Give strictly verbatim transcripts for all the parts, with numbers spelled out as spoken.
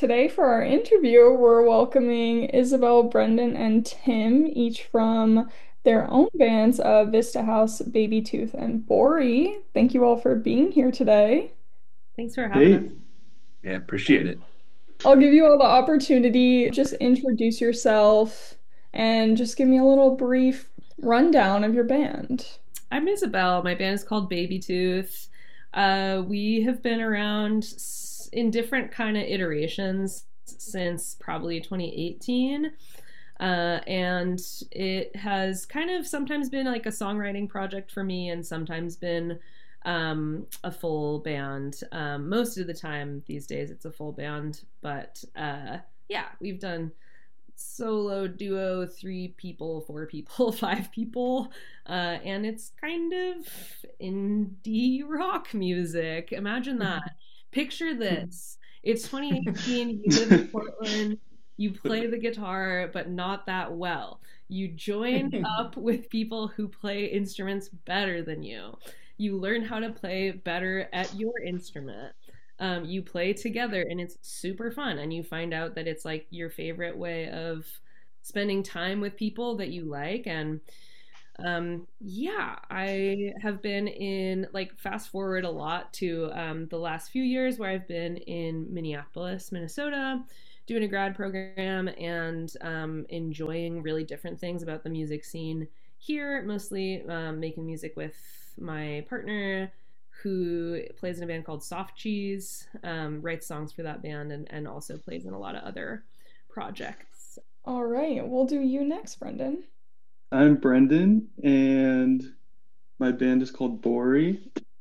Today, for our interview, we're welcoming Isabel, Brendan, and Tim, each from their own bands of Vista House, Baby Tooth, and Bori. Thank you all for being here today. Thanks for having us. Hey, yeah, appreciate it. I'll give you all the opportunity. Just introduce yourself and just give me a little brief rundown of your band. I'm Isabel. My band is called Baby Tooth. Uh, we have been around in different kind of iterations since probably twenty eighteen. Uh, and it has kind of sometimes been like a songwriting project for me and sometimes been um, a full band. Um, most of the time these days it's a full band, but uh, yeah, we've done solo, duo, three people, four people, five people, uh, and it's kind of indie rock music. Imagine that. Picture this. It's twenty eighteen, you live in Portland, you play the guitar, but not that well. You join up with people who play instruments better than you. You learn how to play better at your instrument. Um, you play together and it's super fun, and you find out that it's like your favorite way of spending time with people that you like. And um, yeah, I have been in, like, fast forward a lot to um, the last few years where I've been in Minneapolis, Minnesota, doing a grad program and um, enjoying really different things about the music scene here, mostly um, making music with my partner who plays in a band called Soft Cheese, um, writes songs for that band, and, and also plays in a lot of other projects. All right, we'll do you next, Brendan. I'm Brendan, and my band is called Bori.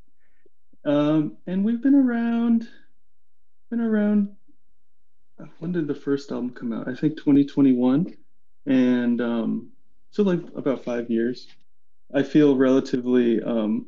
Um, and we've been around, been around. When did the first album come out? I think twenty twenty-one, and um, so like about five years. I feel relatively um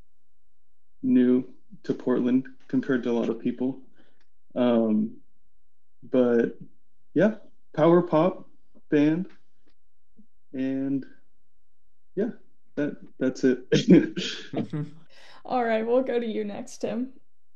new to Portland compared to a lot of people. Um, but yeah, power pop band, and yeah, that that's it. All right, we'll go to you next, Tim.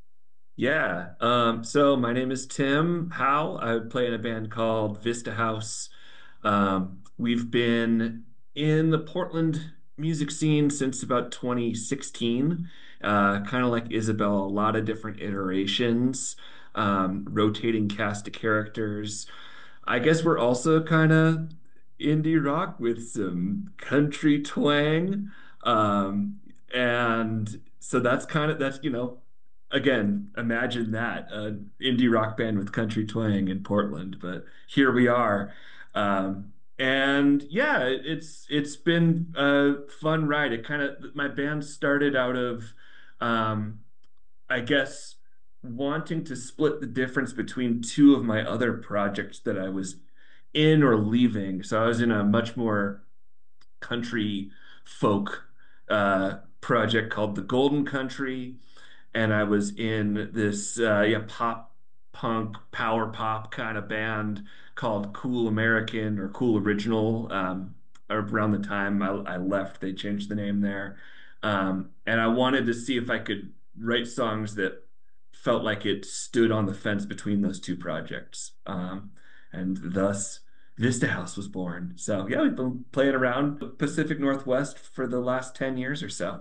Yeah. Um, so my name is Tim Howe. I play in a band called Vista House. Um, we've been in the Portland music scene since about twenty sixteen. Uh, kind of like Isabel, a lot of different iterations, um, rotating cast of characters. I guess we're also kind of indie rock with some country twang. Um, and so that's kind of that's, you know, again, imagine that, an indie rock band with country twang in Portland, but here we are. Um, and yeah, it- it's it's been a fun ride. It kind of my band started out of um, I guess wanting to split the difference between two of my other projects that I was in or leaving. So I was in a much more country folk uh, project called The Golden Country, and I was in this uh, yeah pop punk power pop kind of band called Cool American or Cool Original. Um, around the time I, I left, they changed the name there, um, and I wanted to see if I could write songs that felt like it stood on the fence between those two projects, um, and thus Vista House was born. So yeah, we've been playing around the Pacific Northwest for the last ten years or so.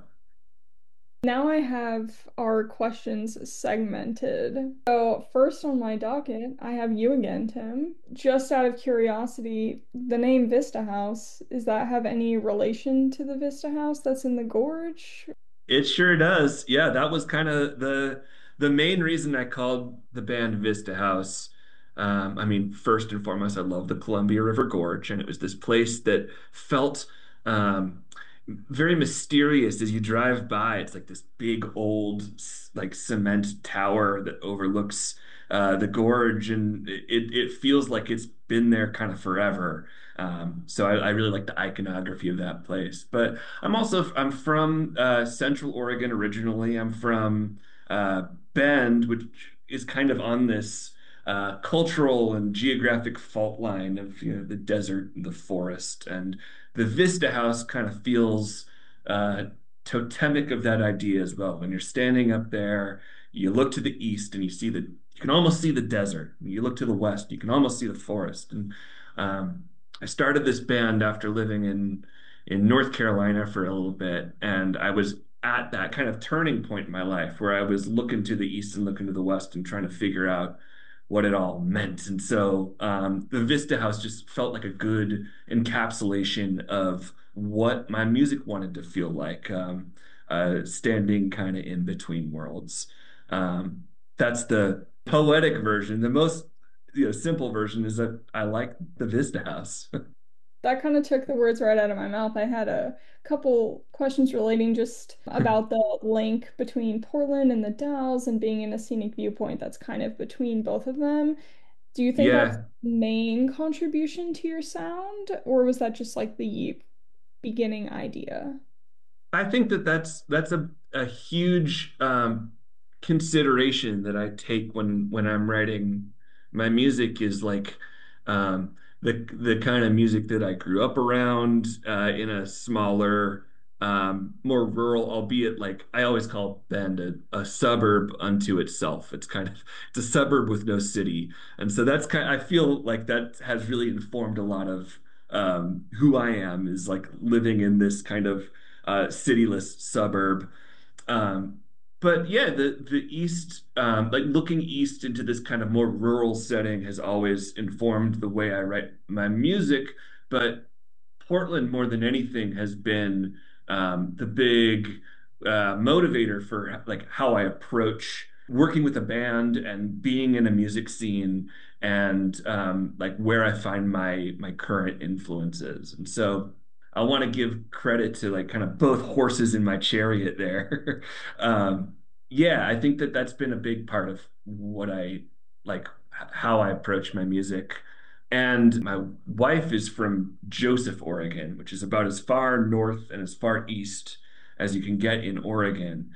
Now I have our questions segmented. So, first on my docket, I have you again, Tim. Just out of curiosity, the name Vista House, does that have any relation to the Vista House that's in the gorge? It sure does. Yeah, that was kind of the the main reason I called the band Vista House. Um, I mean, first and foremost, I love the Columbia River Gorge, and it was this place that felt um, very mysterious as you drive by. It's like this big old s- like cement tower that overlooks uh, the gorge, and it it feels like it's been there kind of forever. Um, so I, I really like the iconography of that place. But I'm also I'm from uh, Central Oregon originally. I'm from uh, Bend, which is kind of on this uh, cultural and geographic fault line of, you know, the desert and the forest, and the Vista House kind of feels uh, totemic of that idea as well. When you're standing up there, You look to the east and you see the you can almost see the desert. You look to the west, you can almost see the forest. And um, I started this band after living in in North Carolina for a little bit, and I was at that kind of turning point in my life where I was looking to the east and looking to the west and trying to figure out what it all meant. And so um, the Vista House just felt like a good encapsulation of what my music wanted to feel like, um, uh, standing kind of in between worlds. Um, that's the poetic version. The most, you know, simple version is that I like the Vista House. That kind of took the words right out of my mouth. I had a couple questions relating just about the link between Portland and the Dalles and being in a scenic viewpoint that's kind of between both of them. Do you think that's Yeah, the main contribution to your sound, or was that just like the beginning idea? I think that that's that's a a huge um, consideration that I take when when I'm writing my music is like um, the the kind of music that I grew up around uh, in a smaller, um, more rural, albeit like I always call Bend a, a suburb unto itself. It's kind of it's a suburb with no city, and so that's kind. I feel like that has really informed a lot of um, who I am is like living in this kind of uh, cityless suburb. Um, but yeah, the the east, um, like looking east into this kind of more rural setting, has always informed the way I write my music. But Portland, more than anything, has been um, the big uh, motivator for like how I approach working with a band and being in a music scene and um, like where I find my my current influences. And so I want to give credit to like kind of both horses in my chariot there. um, yeah, I think that that's been a big part of what I like how I approach my music. And my wife is from Joseph, Oregon, which is about as far north and as far east as you can get in Oregon.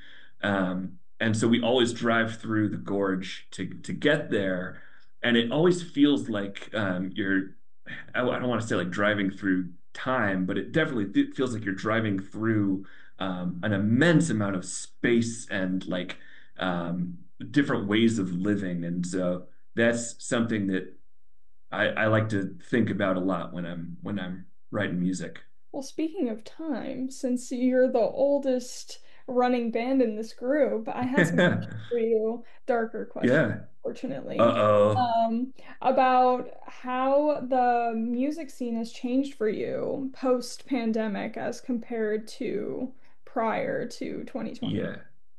Um, and so we always drive through the gorge to to get there, and it always feels like um, you're. I, I don't want to say like driving through time, but it definitely th- feels like you're driving through um, an immense amount of space and like um, different ways of living, and so that's something that I, I like to think about a lot when I'm when I'm writing music. Well, speaking of time, since you're the oldest running band in this group, I have some questions for you, darker questions, Yeah. fortunately, Uh-oh. um, about how the music scene has changed for you post-pandemic as compared to prior to twenty twenty. Yeah.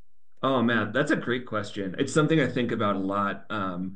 Oh man, that's a great question. It's something I think about a lot. Um,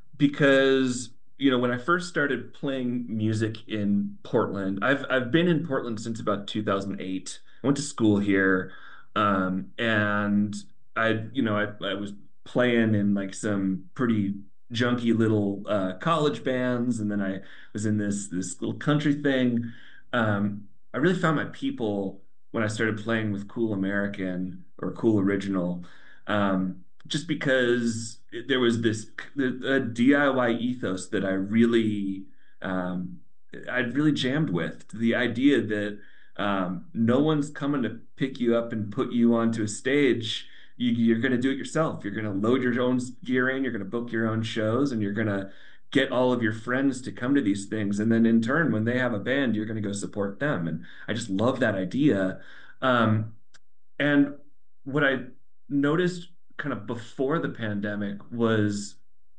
because you know when I first started playing music in Portland, I've I've been in Portland since about two thousand eight. I went to school here, um, and I you know I I was playing in like some pretty junky little uh, college bands, and then I was in this this little country thing. Um, I really found my people when I started playing with Cool American or Cool Original. Um, just because there was this a D I Y ethos that I really um, I really jammed with. The idea that um, no one's coming to pick you up and put you onto a stage. You, you're going to do it yourself. You're going to load your own gear in. You're going to book your own shows, and you're going to get all of your friends to come to these things. And then in turn, when they have a band, you're going to go support them. And I just love that idea. Um, and what I noticed kind of before the pandemic was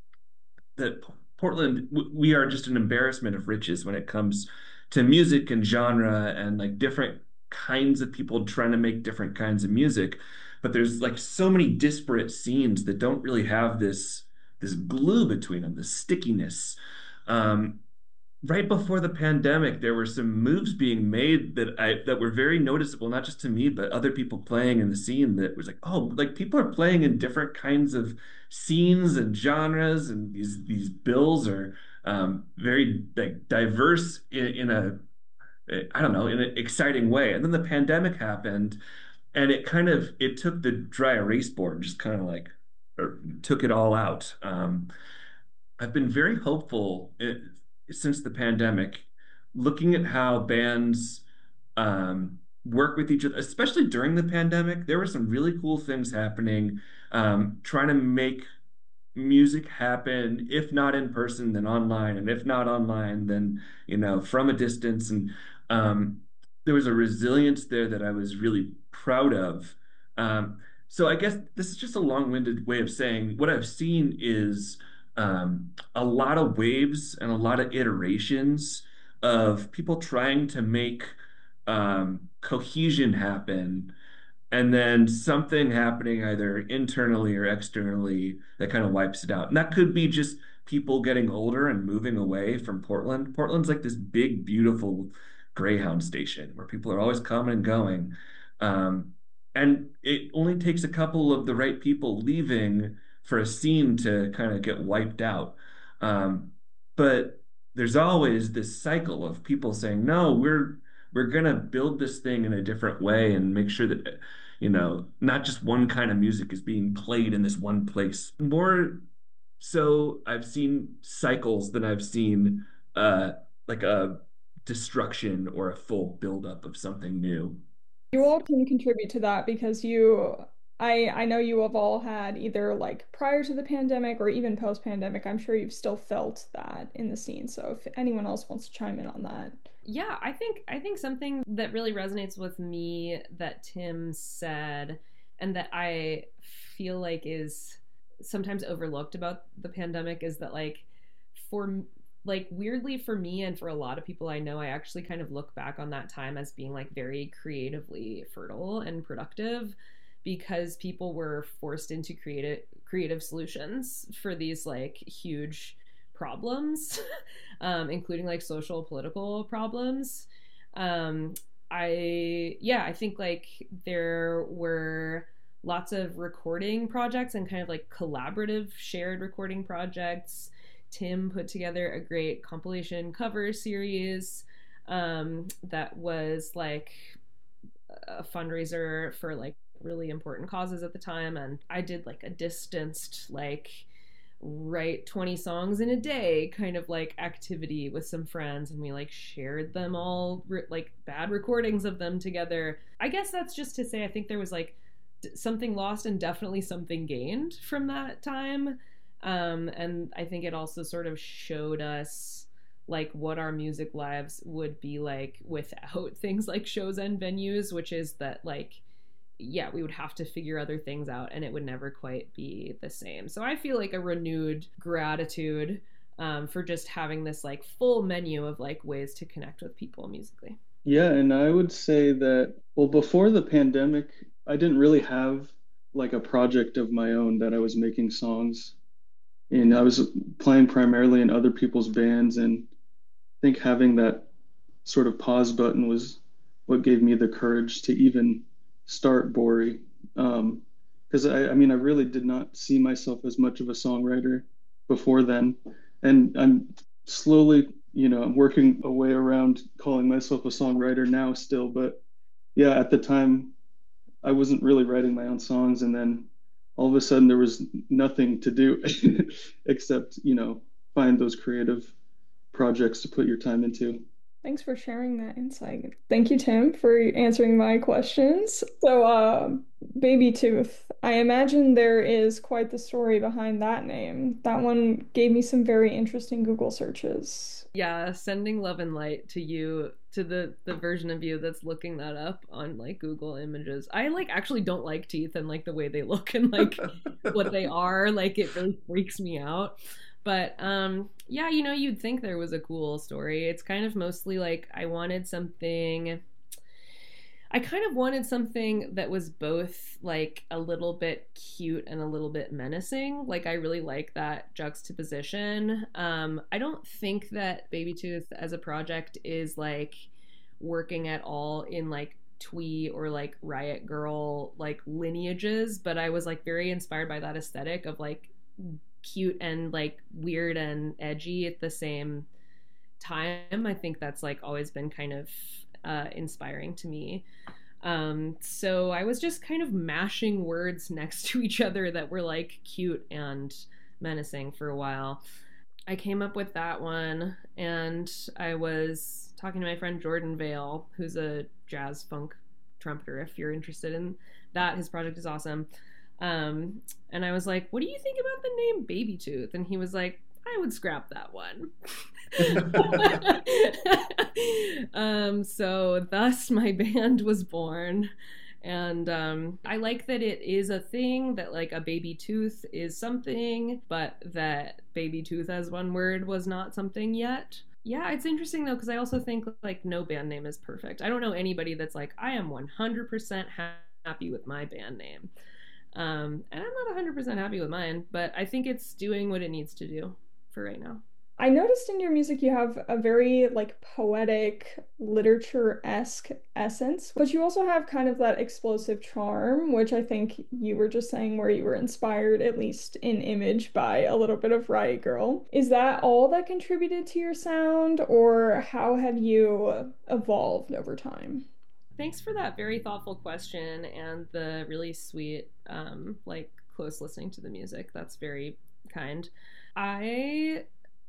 that Portland, we are just an embarrassment of riches when it comes to music and genre and like different kinds of people trying to make different kinds of music. But there's like so many disparate scenes that don't really have this this glue between them, this stickiness. Um, right before the pandemic, there were some moves being made that I that were very noticeable, not just to me, but other people playing in the scene that was like, oh, like people are playing in different kinds of scenes and genres, and these these bills are um, very like diverse in, in a I don't know, in an exciting way. And then the pandemic happened, and it kind of it took the dry erase board and just kind of like or took it all out. Um, I've been very hopeful uh, since the pandemic, looking at how bands um, work with each other, especially during the pandemic. There were some really cool things happening, um, trying to make music happen, if not in person, then online, and if not online, then you know from a distance. And um, there was a resilience there that I was really proud of. Um, so I guess this is just a long-winded way of saying what I've seen is um, a lot of waves and a lot of iterations of people trying to make um, cohesion happen and then something happening either internally or externally that kind of wipes it out. And that could be just people getting older and moving away from Portland. Portland's like this big, beautiful Greyhound station where people are always coming and going. Um, and it only takes a couple of the right people leaving for a scene to kind of get wiped out. Um, but there's always this cycle of people saying, no, we're we're gonna build this thing in a different way and make sure that you know, not just one kind of music is being played in this one place. More so, I've seen cycles than I've seen uh, like a destruction or a full buildup of something new. You all can contribute to that because you, I, I know you have all had either like prior to the pandemic or even post-pandemic. I'm sure you've still felt that in the scene. So if anyone else wants to chime in on that. Yeah, I think I think something that really resonates with me that Tim said and that I feel like is sometimes overlooked about the pandemic is that like for like weirdly for me and for a lot of people I know, I actually kind of look back on that time as being like very creatively fertile and productive because people were forced into creative creative solutions for these like huge problems, um, including like social political problems. Um, I yeah, I think like there were lots of recording projects and kind of like collaborative shared recording projects. Tim put together a great compilation cover series um, that was like a fundraiser for like really important causes at the time, and I did like a distanced like write twenty songs in a day kind of like activity with some friends, and we like shared them all re- like bad recordings of them together. I guess that's just to say I think there was like d- something lost and definitely something gained from that time, um, and I think it also sort of showed us like what our music lives would be like without things like shows and venues, which is that like yeah, we would have to figure other things out and it would never quite be the same. So I feel like a renewed gratitude um, for just having this like full menu of like ways to connect with people musically. Yeah, and I would say that, well, before the pandemic, I didn't really have like a project of my own that I was making songs. And I was playing primarily in other people's bands. And I think having that sort of pause button was what gave me the courage to even start Bori. Um, because I, I mean, I really did not see myself as much of a songwriter before then. And I'm slowly, you know, I'm working a way around calling myself a songwriter now still. But yeah, at the time, I wasn't really writing my own songs. And then all of a sudden, there was nothing to do except, you know, find those creative projects to put your time into. Thanks for sharing that insight. Thank you, Tim, for answering my questions. So, uh, Baby Tooth, I imagine there is quite the story behind that name. That one gave me some very interesting Google searches. Yeah, sending love and light to you, to the the version of you that's looking that up on like Google Images. I like actually don't like teeth and like the way they look and like what they are. Like it really freaks me out. But um yeah, you know, you'd think there was a cool story. It's kind of mostly like I wanted something I kind of wanted something that was both like a little bit cute and a little bit menacing. Like I really like that juxtaposition. Um, I don't think that Baby Tooth as a project is like working at all in like twee or like Riot Girl like lineages, but I was like very inspired by that aesthetic of like cute and like weird and edgy at the same time. I think that's like always been kind of uh, inspiring to me. Um, so I was just kind of mashing words next to each other that were like cute and menacing for a while. I came up with that one, and I was talking to my friend Jordan Vale, who's a jazz funk trumpeter if you're interested in that. His project is awesome. Um, and I was like, what do you think about the name Baby Tooth? And he was like, I would scrap that one. um, so thus my band was born. And um, I like that it is a thing, that like a baby tooth is something, but that baby tooth as one word was not something yet. Yeah, it's interesting though, because I also think like no band name is perfect. I don't know anybody that's like, I am one hundred percent happy with my band name. Um, and I'm not one hundred percent happy with mine, but I think it's doing what it needs to do for right now. I noticed in your music you have a very like poetic, literature-esque essence, but you also have kind of that explosive charm, which I think you were just saying where you were inspired, at least in image, by a little bit of Riot Grrrl. Is that all that contributed to your sound, or how have you evolved over time? Thanks for that very thoughtful question and the really sweet, um, like close listening to the music. That's very kind. I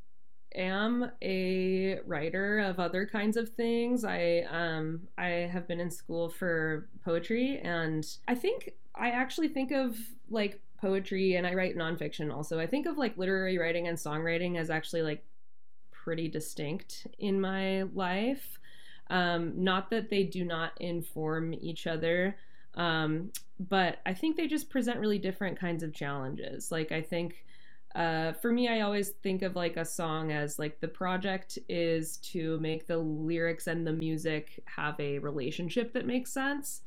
am a writer of other kinds of things. I um I have been in school for poetry, and I think I actually think of like poetry, and I write nonfiction also. I think of like literary writing and songwriting as actually like pretty distinct in my life. Um, not that they do not inform each other, um, but I think they just present really different kinds of challenges. Like I think Uh, for me, I always think of like a song as like the project is to make the lyrics and the music have a relationship that makes sense.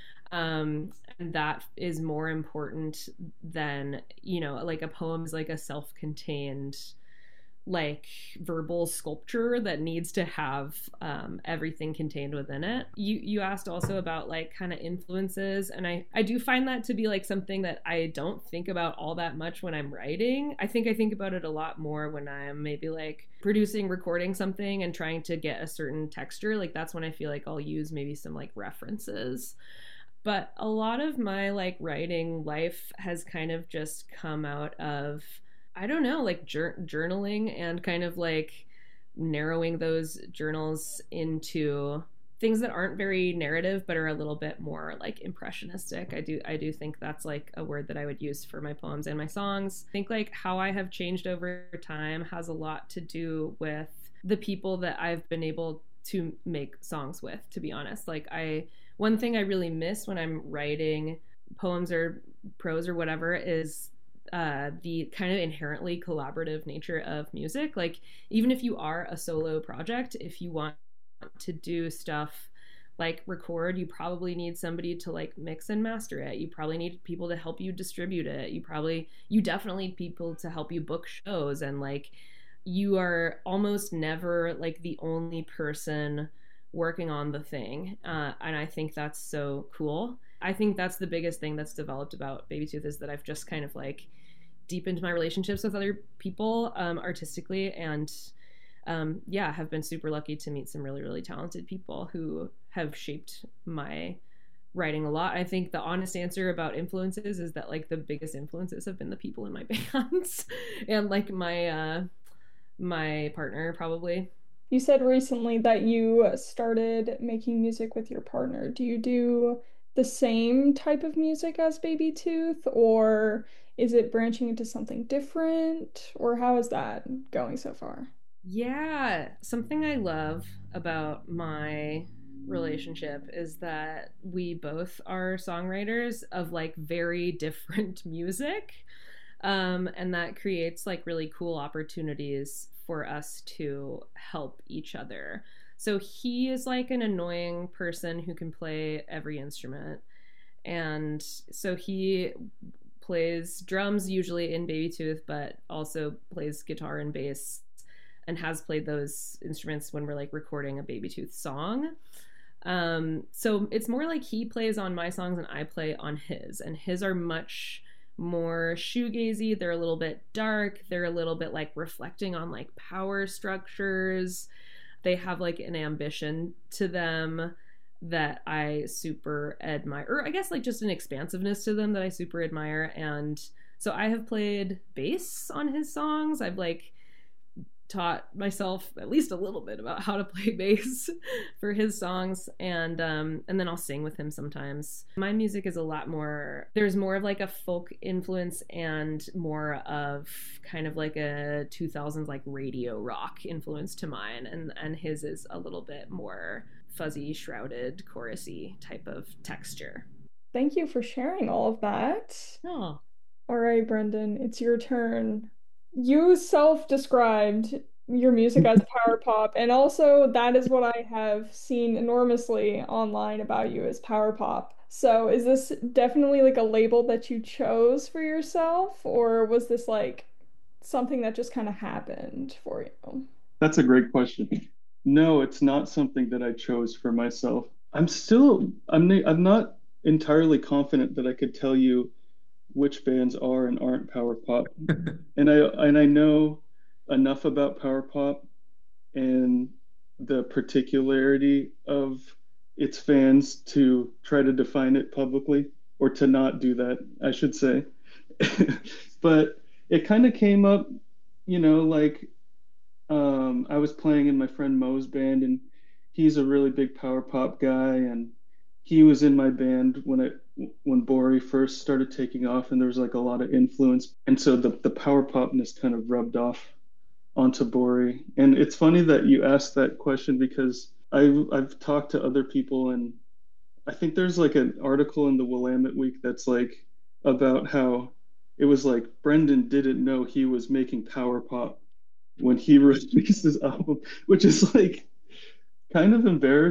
Um, and that is more important than, you know, like a poem is like a self-contained like verbal sculpture that needs to have um, everything contained within it. You you asked also about like kind of influences, and I I do find that to be like something that I don't think about all that much when I'm writing. I think I think about it a lot more when I'm maybe like producing, recording something and trying to get a certain texture. Like that's when I feel like I'll use maybe some like references. But a lot of my like writing life has kind of just come out of, I don't know, like jur- journaling and kind of like narrowing those journals into things that aren't very narrative but are a little bit more like impressionistic. I do I do think that's like a word that I would use for my poems and my songs. I think like how I have changed over time has a lot to do with the people that I've been able to make songs with, to be honest. Like I one thing I really miss when I'm writing poems or prose or whatever is uh, the kind of inherently collaborative nature of music. Like even if you are a solo project, if you want to do stuff like record, you probably need somebody to like mix and master it. You probably need people to help you distribute it. You probably, you definitely need people to help you book shows, and like you are almost never like the only person working on the thing. Uh, and I think that's so cool. I think that's the biggest thing that's developed about Baby Tooth, is that I've just kind of like deepened my relationships with other people um, artistically, and um, yeah, have been super lucky to meet some really, really talented people who have shaped my writing a lot. I think the honest answer about influences is that like the biggest influences have been the people in my bands and like my uh, my partner probably. You said recently that you started making music with your partner. Do you do the same type of music as Baby Tooth, or is it branching into something different, or how is that going so far? Yeah, something I love about my relationship is that we both are songwriters of like very different music. Um, and that creates like really cool opportunities for us to help each other. So he is like an annoying person who can play every instrument. And so he plays drums usually in Baby Tooth, but also plays guitar and bass, and has played those instruments when we're like recording a Baby Tooth song. Um, so it's more like he plays on my songs and I play on his, and his are much more shoegazy. They're a little bit dark. They're a little bit like reflecting on like power structures. They have like an ambition to them that I super admire, or I guess like just an expansiveness to them that I super admire. And so I have played bass on his songs. I've like taught myself at least a little bit about how to play bass for his songs, and um and then I'll sing with him sometimes. My music is a lot more, there's more of like a folk influence and more of kind of like a two thousands like radio rock influence to mine, and and his is a little bit more fuzzy, shrouded, chorusy type of texture. Thank you for sharing all of that. Oh. All right, Brendan, it's your turn. You self-described your music as power pop, and also that is what I have seen enormously online about you as power pop. So is this definitely like a label that you chose for yourself, or was this like something that just kind of happened for you? That's a great question. No, it's not something that I chose for myself. I'm still, I'm, I'm not entirely confident that I could tell you which bands are and aren't power pop. And I and I know enough about power pop and the particularity of its fans to try to define it publicly, or to not do that, I should say. But it kind of came up, you know, like um, I was playing in my friend Mo's band, and he's a really big power pop guy, and he was in my band when it when Bori first started taking off, and there was like a lot of influence, and so the the power popness kind of rubbed off onto Bori. And it's funny that you asked that question, because I've I've talked to other people, and I think there's like an article in the Willamette Week that's like about how it was like Brendan didn't know he was making power pop when he released his album, which is like kind of embarrassing.